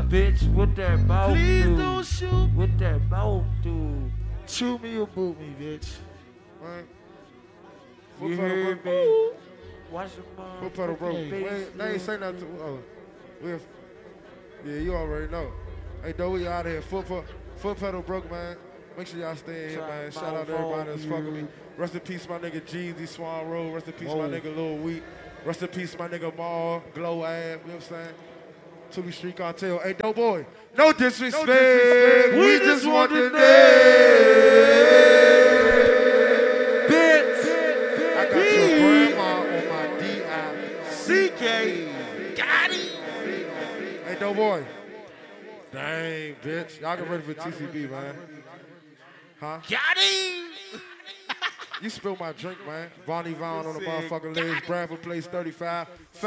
bitch. What that mouth Please do? don't shoot. What that mouth do? Chew me or boot me, bitch. Man. You Foot pedal heard broke. me? Watch the Foot pedal broke. They ain't say nothing to yeah, you already know. Hey, though, we out of here. Foot pedal broke, man. Make sure y'all stay in here, man. Shout out to everybody that's fucking me. Rest in peace, my nigga Jeezy, Swan Road. Rest in peace, my nigga Lil Weak. Rest in peace, my nigga Maul, Glow Ab. You know what I'm saying? To be Street Cartel. Hey, dope boy. No disrespect. We just want the name. Bitch. I got your grandma on my D.I.C.K. Got him. Hey, dope boy. Dang, bitch. Y'all get ready for TCB, man. Huh? Got him. You spilled my drink, man. Vonnie Vaughn on the motherfucking legs. Bradford Place 35.